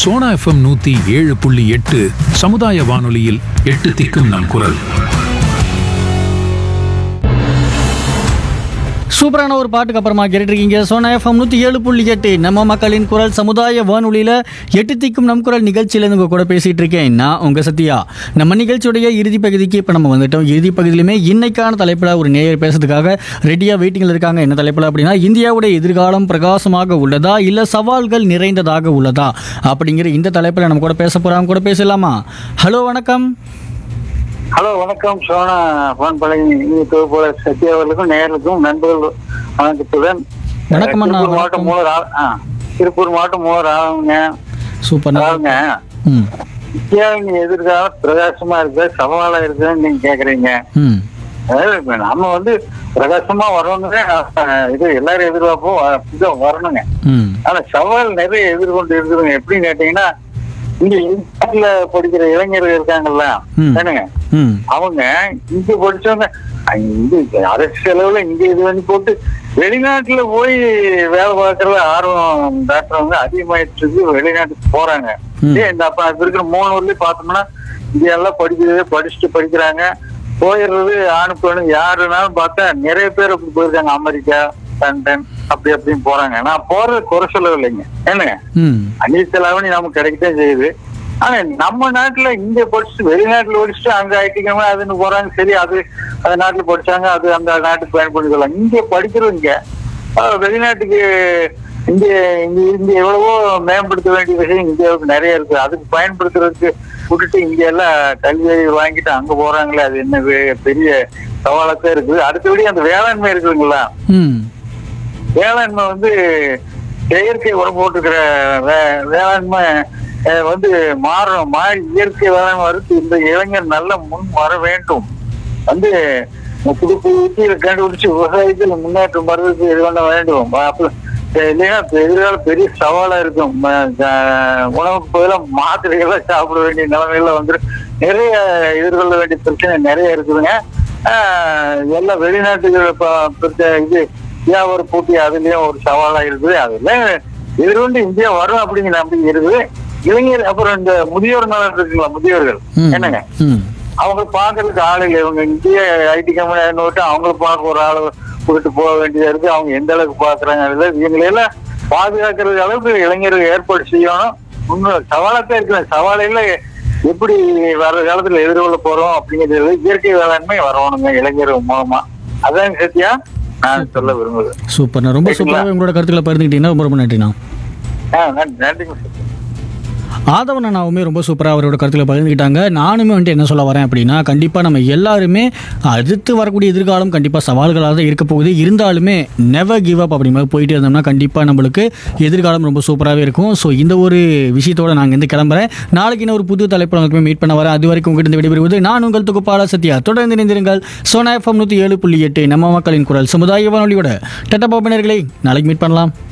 Sona FM 107.8 சமுதாய வானொலியில் 8 திக்கும் நம் குரல். சூப்பரான ஒரு பாட்டுக்கு அப்புறமா கேட்டுருக்கீங்க சோனா எஃப்எம் 107.8 நம்ம மக்களின் குரல் சமுதாய வானொலியில் 8 திக்கும் நம் குரல் நிகழ்ச்சியிலேருந்து உங்கள் கூட பேசிகிட்டு இருக்கேன். நான் உங்கள் சத்யா. நம்ம நிகழ்ச்சியுடைய இறுதி பகுதிக்கு இப்போ நம்ம வந்துட்டோம். இறுதி பகுதியிலுமே இன்னைக்கான தலைப்பில் ஒரு நேயர் பேசுறதுக்காக ரெடியாக வெயிட்டிங்கில் இருக்காங்க. என்ன தலைப்பில் அப்படின்னா, இந்தியாவுடைய எதிர்காலம் பிரகாசமாக உள்ளதா இல்லை சவால்கள் நிறைந்ததாக உள்ளதா அப்படிங்கிற இந்த தலைப்பில் நம்ம கூட பேச போகிறோம். கூட பேசலாமா? ஹலோ, வணக்கம். ஹலோ, வணக்கம். சோனா போன் பழகி போல சத்யா அவர்களுக்கும் நேயர்களுக்கும் நண்பர்கள் வணக்கத்துடன். வணக்கம் அண்ணா. திருப்பூர் மாவட்டம் மூவர் ஆகுங்க. சூப்பர். இந்தியாவின் எதிர்காலம் பிரகாசமா இருக்கு சவாலா இருக்குன்னு நீங்க கேக்குறீங்க. அதாவது நம்ம பிரகாசமா வரணுங்க, இது எல்லாரும் எதிர்பார்ப்போம் வரணுங்க. ஆனா சவால் நிறைய எதிர்கொண்டு இருக்குதுங்க. எப்படின்னு கேட்டீங்கன்னா, இங்க இந்தியாவில படிக்கிற இளைஞர்கள் இருக்காங்கல்ல, என்னங்க அவங்க இங்க படிச்சவங்க அரசு செலவுல இங்க இது பண்ணி போட்டு வெளிநாட்டுல போய் வேலை பார்க்கறது ஆர்வம் காட்டுறவங்க அதிகமாயிட்டு வெளிநாட்டுக்கு போறாங்க. இந்த அப்ப இருக்கிற 3 ஊர்லயும் பார்த்தோம்னா இங்க எல்லாம் படிச்சுட்டு படிக்கிறாங்க, போயிடுறது ஆணு பெண்ணு யாருனாலும் பார்த்தா நிறைய பேர் அப்படி போயிருக்காங்க. அமெரிக்கா, லண்டன் அப்படி அப்படின்னு போறாங்க. நான் போறது குறை சொல்லவே இல்லைங்க, என்னங்க அந்நிய செலவணி நமக்கு கிடைக்கத்தான் செய்யுது. ஆனா நம்ம நாட்டுல இங்க படிச்சுட்டு வெளிநாட்டுல படிச்சுட்டு அங்க ஐடிக்காம அதுன்னு போறாங்க. சரி, அது அந்த நாட்டுல படிச்சாங்க, அது அந்த நாட்டுக்கு பயன்படுத்திக்கலாம். இங்க படிக்கிறவங்க வெளிநாட்டுக்கு இங்க எவ்வளவோ மேம்படுத்த வேண்டிய விஷயம் இந்தியாவுக்கு நிறைய இருக்கு. அதுக்கு பயன்படுத்துறதுக்கு விட்டுட்டு இங்க எல்லாம் கல்வி வாங்கிட்டு அங்க போறாங்களே, அது என்ன பெரிய சவாலாத்தான் இருக்குது. அடுத்தபடி அந்த வேளாண்மை இருக்குதுங்களா, வேளாண்மை செயற்கை உரம் போட்டுக்கிற வேளாண்மை மாறி இயற்கை வேளாண்மை வருது. இந்த இளைஞர் நல்ல முன் வர வேண்டும். புது புது கண்டுபிடிச்சு விவசாயத்தில் முன்னேற்றம் வர்றதுக்கு இது பண்ண வேண்டும். இல்லைன்னா எதிர்கால பெரிய சவாலா இருக்கும். உணவுக்கு பதிலாக மாத்திரைகள்லாம் சாப்பிட வேண்டிய நிலைமையில நிறைய எதிர்கொள்ள வேண்டிய பிரச்சனை நிறைய இருக்குதுங்க. எல்லாம் வெளிநாட்டுகள் இது வியாபார போட்டி அதுலயும் ஒரு சவாலா இருக்குது. அதுல எதிர்கொண்டு இந்தியா வரும் அப்படிங்கிற நம்பிக்கை இருக்குது. இளைஞர் அப்புறம் இந்த முதியோர் நலன் இருக்குங்களா, முதியோர்கள் என்னங்க அவங்க பாக்குறதுக்கு ஆள் இல்லை. இவங்க இந்திய ஐடி கம்பெனி அவங்கள பார்க்க ஒரு ஆளு கூட்டிட்டு போக வேண்டியதா இருக்கு. அவங்க எந்த அளவுக்கு பாக்குறாங்க, இவங்களெல்லாம் பாதுகாக்கிறது அளவுக்கு இளைஞர்கள் ஏற்பாடு செய்யணும். இன்னும் சவாலாத்தான் இருக்கு. சவாலையில எப்படி வர்ற காலத்துல எதிர்கொள்ள போறோம் அப்படிங்கிறது இயற்கை வேளாண்மை வரணுங்க இளைஞர் மூலமா. அதான் சத்யா நான் சொல்ல விரும்புகிறேன். சூப்பர், ரொம்ப சூப்பராக உங்களோட கருத்துக்களை பகிர்ந்துக்கிட்டீங்கன்னா ரொம்ப நன்றிண்ணா. நன்றிங்க. ஆதவனாவுமே ரொம்ப சூப்பராக அவரோட கருத்துக்களை பகிர்ந்துக்கிட்டாங்க. நானுமே என்ன சொல்ல வரேன் அப்படின்னா, கண்டிப்பாக நம்ம எல்லாருமே அடுத்து வரக்கூடிய எதிர்காலம் கண்டிப்பாக சவால்களாக தான் இருக்க போகுது. இருந்தாலுமே நெவர் கிவ் அப் அப்படி மாதிரி போயிட்டு இருந்தோம்னா கண்டிப்பாக நம்மளுக்கு எதிர்காலம் ரொம்ப சூப்பராகவே இருக்கும். ஸோ இந்த ஒரு விஷயத்தோடு நாங்கள் கிளம்புறேன். நாளைக்கு இன்னும் ஒரு புது தலைப்பு உங்களுக்கு மீட் பண்ண வரேன். அது வரைக்கும் உங்கள்கிட்ட விடைபெறுவது நான் உங்கள் தொகுப்பாளர் சத்யா. தொடர்ந்து இணைந்திருங்கள். சோனா எஃப்எம் 107.8 நம்ம மக்களின் குரல் சமுதாய வானொலியோட. டட்டா பாப்பினர்களே, நாளைக்கு மீட் பண்ணலாம்.